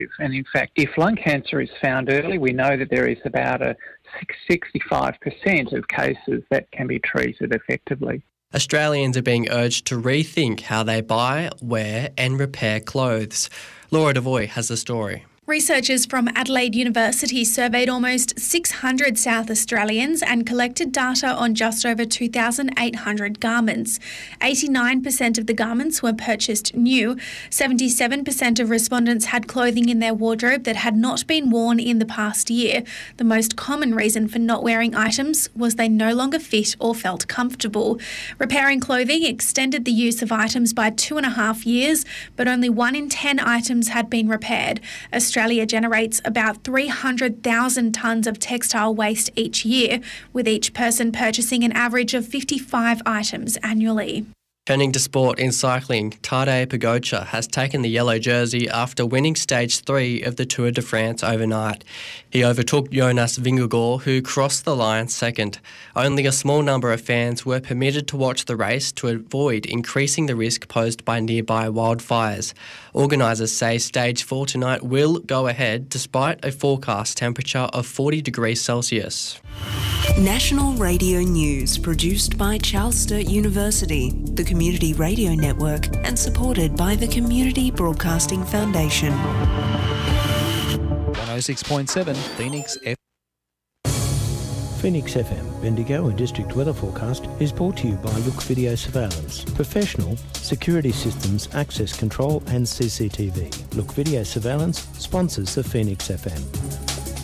And in fact, if lung cancer is found early, we know that there is about a 65% of cases that can be treated effectively. Australians are being urged to rethink how they buy, wear and repair clothes. Laura Devoy has the story. Researchers from Adelaide University surveyed almost 600 South Australians and collected data on just over 2,800 garments. 89% of the garments were purchased new. 77% of respondents had clothing in their wardrobe that had not been worn in the past year. The most common reason for not wearing items was they no longer fit or felt comfortable. Repairing clothing extended the use of items by 2.5 years, but only 1 in 10 items had been repaired. Australia generates about 300,000 tonnes of textile waste each year, with each person purchasing an average of 55 items annually. Turning to sport in cycling, Tadej Pogačar has taken the yellow jersey after winning Stage 3 of the Tour de France overnight. He overtook Jonas Vingegaard, who crossed the line second. Only a small number of fans were permitted to watch the race to avoid increasing the risk posed by nearby wildfires. Organisers say Stage 4 tonight will go ahead despite a forecast temperature of 40 degrees Celsius. National Radio News, produced by Charles Sturt University, the Community Radio Network, and supported by the Community Broadcasting Foundation. 106.7 Phoenix FM. Phoenix FM, Bendigo and District Weather Forecast is brought to you by Look Video Surveillance. Professional security systems, access control and CCTV. Look Video Surveillance sponsors the Phoenix FM.